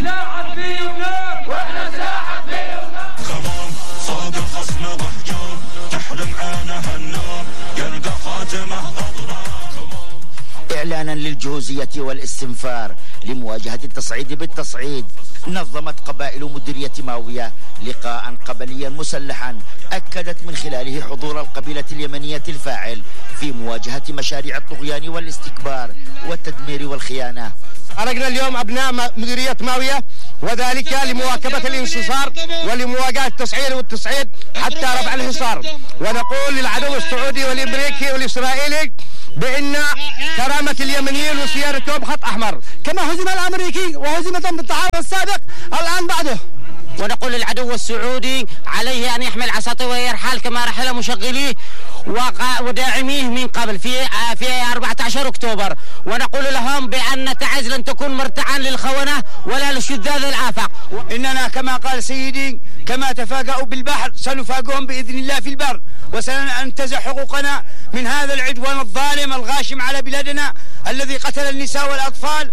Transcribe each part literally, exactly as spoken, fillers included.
نزاحف فيه ونار واحنا نزاحف فيه ونار. كمان صاد الخصم مهجوم تحرم عينه النور يلقى خاتمه اضرار. إعلانا للجهوزية والاستنفار لمواجهة التصعيد بالتصعيد، نظمت قبائل مديرية ماوية لقاء قبليا مسلحا أكدت من خلاله حضور القبيلة اليمنية الفاعل في مواجهة مشاريع الطغيان والاستكبار والتدمير والخيانة. خرجنا اليوم أبناء مديرية ماوية وذلك لمواكبة الانتصار ولمواجهة التصعيد والتصعيد حتى رفع الحصار، ونقول للعدو السعودي والأمريكي والإسرائيلي بأن كرامة اليمنيين وسيادتهم خط أحمر، كما هزم الأمريكي وهزمتهم بالتعاون السابق الآن بعده. ونقول للعدو السعودي عليه أن يحمل عصاته ويرحل كما رحل مشغليه وداعميه من قبل في في أربعة عشر أكتوبر، ونقول لهم بأن تعز لن تكون مرتعا للخونة ولا لشذاذ الآفاق. إننا كما قال سيدي كما تفاجأوا بالبحر سنفاجئهم بإذن الله في البر، وسننتزع حقوقنا من هذا العدوان الظالم الغاشم على بلادنا الذي قتل النساء والأطفال.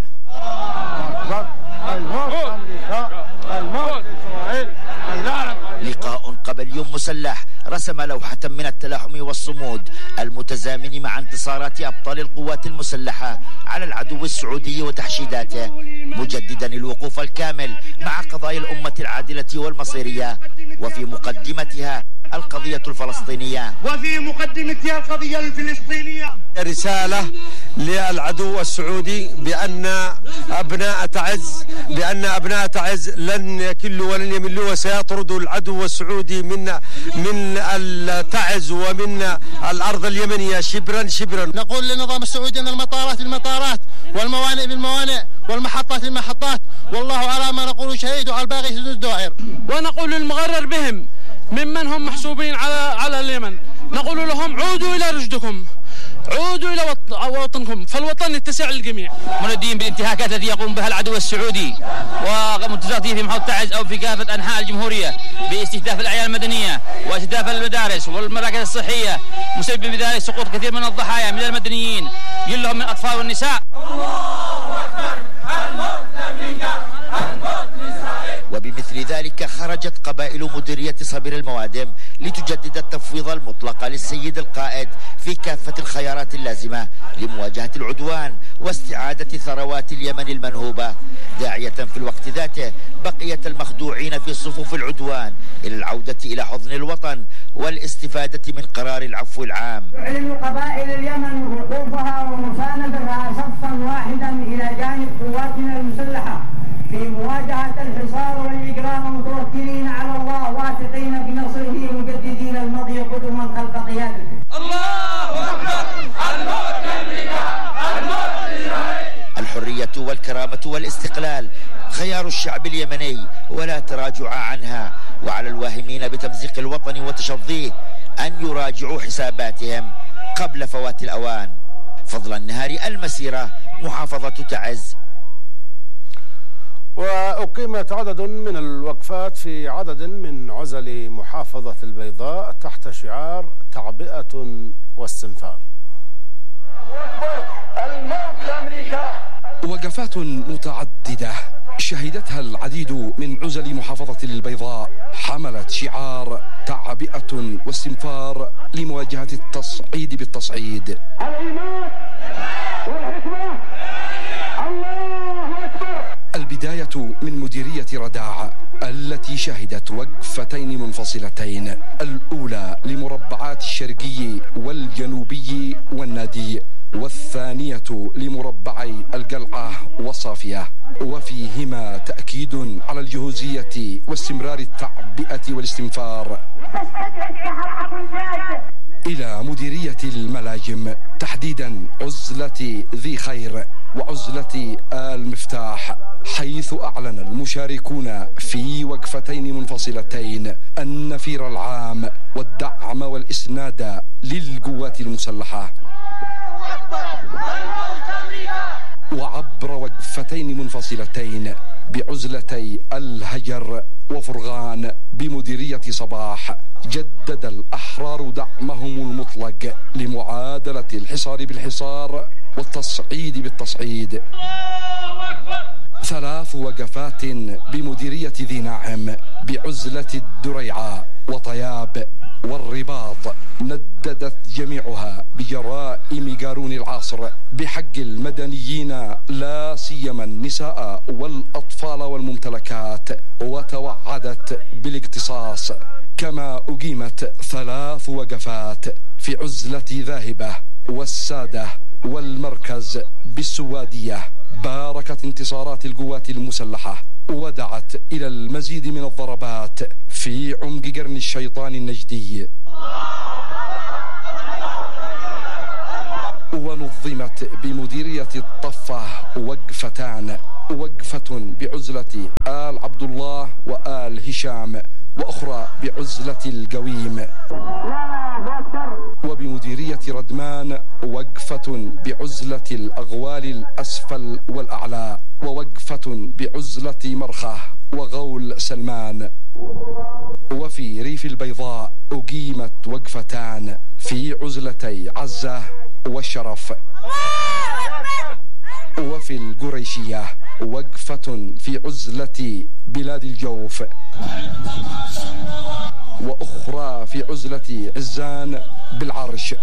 لقاء قبلي مسلح رسم لوحة من التلاحم والصمود المتزامن مع انتصارات أبطال القوات المسلحة على العدو السعودي وتحشيداته، مجددا الوقوف الكامل مع قضايا الأمة العادلة والمصيرية، وفي مقدمتها القضية الفلسطينية وفي مقدمتها القضية الفلسطينية. رسالة للعدو السعودي بأن أبناء تعز بأن أبناء تعز لن يكلوا ولن يملوا وسيطردوا العدو السعودي من من التعز ومن الأرض اليمنية شبرا شبرا. نقول للنظام السعودي أن المطارات بالمطارات والموانئ بالموانئ والمحطات بالمحطات، والله على ما نقول شهيد وعلى الباقي سدود الدوائر. ونقول للمغرر بهم ممن هم محسوبين على على اليمن، نقول لهم عودوا إلى رشدكم، عودوا إلى وطنكم، فالوطن يتسع للجميع. مندين بالانتهاكات التي يقوم بها العدو السعودي ومنتزهاته في محافظة تعز أو في كافة أنحاء الجمهورية باستهداف الأعيان المدنية واستهداف المدارس والمراكز الصحية، مسبب بذلك سقوط كثير من الضحايا من المدنيين جلهم من الأطفال والنساء. الله أكبر المرتمين وبمثل ذلك خرجت قبائل مديرية صبر الموادم لتجدد التفويض المطلق للسيد القائد في كافة الخيارات اللازمة لمواجهة العدوان واستعادة ثروات اليمن المنهوبة، داعية في الوقت ذاته بقية المخدوعين في صفوف العدوان إلى العودة إلى حضن الوطن والاستفادة من قرار العفو العام. تعلن قبائل اليمن وقوفها ومساندتها صفا واحدا إلى جانب قواتنا المسلحة في مواجهة الحصار والإجرام، متوكلين على الله واثقين بنصره مجددين المضي قدما خلف قيادته. الله أكبر الموت لأمريكا الموت لإسرائيل. الحرية والكرامة والاستقلال خيار الشعب اليمني ولا تراجع عنها، وعلى الواهمين بتمزيق الوطن وتشظيه أن يراجعوا حساباتهم قبل فوات الأوان. فضل النهار المسيرة محافظة تعز. وأقيمت عدد من الوقفات في عدد من عزل محافظة البيضاء تحت شعار تعبئة واستنفار. وقفات متعددة شهدتها العديد من عزل محافظة البيضاء حملت شعار تعبئة واستنفار لمواجهة التصعيد بالتصعيد. الإيمان والحكمة. الله أكبر. البداية من مديرية رداع التي شهدت وقفتين منفصلتين، الأولى لمربعات الشرقي والجنوبي والنادي، والثانية لمربعي القلعة والصافية، وفيهما تأكيد على الجهوزية واستمرار التعبئة والاستنفار. إلى مديرية الملاجم تحديدا عزلة ذي خير وعزلة آل مفتاح، حيث أعلن المشاركون في وقفتين منفصلتين النفير العام والدعم والإسناد للقوات المسلحة. وعبر وقفتين منفصلتين بعزلتي الهجر وفرغان بمديرية صباح، جدد الأحرار دعمهم المطلق لمعادلة الحصار بالحصار والتصعيد بالتصعيد. ثلاث وقفات بمديرية ذي ناعم بعزلة الدريعة وطياب والرباط نددت جميعها بجرائم قارون العصر بحق المدنيين لا سيما النساء والأطفال والممتلكات، وتوعدت بالاقتصاص. كما أقيمت ثلاث وقفات في عزلة ذاهبة والسادة والمركز بالسوادية. باركت انتصارات القوات المسلحة ودعت إلى المزيد من الضربات في عمق قرن الشيطان النجدي. ونظمت بمديرية الطفة وقفتان، وقفة بعزلة آل عبد الله وآل هشام، وأخرى بعزلة القويم. وبمديرية ردمان وقفة بعزلة الأغوال الأسفل والأعلى، ووقفة بعزلة مرخة وغول سلمان. وفي ريف البيضاء أقيمت وقفتان في عزلتي عزة والشرف. وفي القريشية وقفة في عزلة بلاد الجوف، وأخرى في عزلة عزان بالعرش.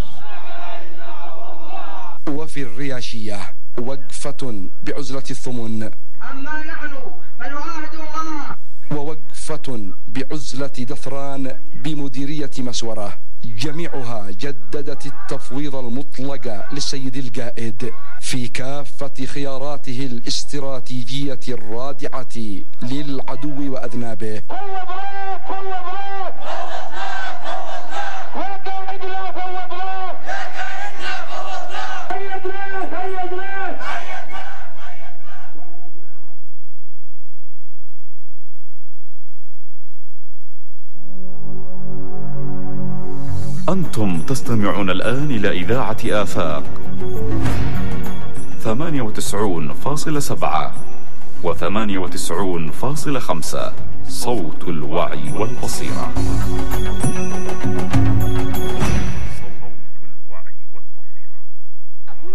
وفي الرياشية وقفة بعزلة الثمن. أما نحن فنعاهد الله. ووقفة بعزلة دثران بمديرية مسورة. جميعها جددت التفويض المطلق للسيد القائد في كافة خياراته الاستراتيجية الرادعة للعدو وأذنابه. أنتم تستمعون الآن إلى إذاعة آفاق ثمانية وتسعين فاصلة سبعة وثمانية وتسعين فاصلة خمسة، صوت الوعي والبصيرة.